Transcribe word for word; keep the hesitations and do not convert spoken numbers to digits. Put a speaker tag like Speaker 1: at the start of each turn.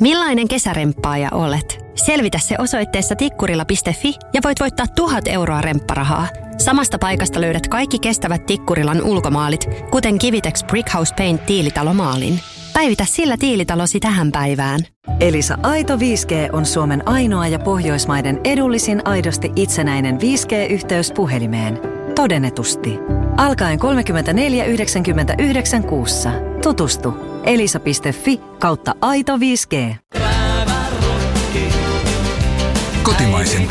Speaker 1: Millainen kesäremppaaja olet? Selvitä se osoitteessa tikkurila piste fi ja voit voittaa tuhat euroa rempparahaa. Samasta paikasta löydät kaikki kestävät Tikkurilan ulkomaalit, kuten Kivitex Brickhouse Paint tiilitalomaalin. Päivitä sillä tiilitalosi tähän päivään.
Speaker 2: Elisa Aito viisi G on Suomen ainoa ja Pohjoismaiden edullisin aidosti itsenäinen viisi G-yhteys puhelimeen. Todennetusti. Alkaen kolmekymmentäneljä yhdeksänkymmentäyhdeksän kuussa. Tutustu. elisa piste fi kautta aito viisi G.
Speaker 3: Kotimaisen